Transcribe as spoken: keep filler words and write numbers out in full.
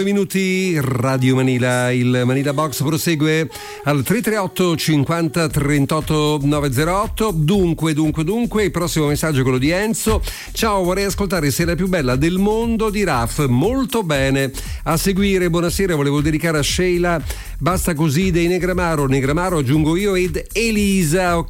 Minuti, Radio Manila, il Manila Box prosegue al tre tre otto cinquanta trentotto novecentotto. Dunque, dunque, dunque, il prossimo messaggio è quello di Enzo. Ciao, vorrei ascoltare Se la più bella del mondo di Raf. Molto bene. A seguire, buonasera, volevo dedicare a Sheila Basta così dei Negramaro. Negramaro aggiungo io ed Elisa, ok?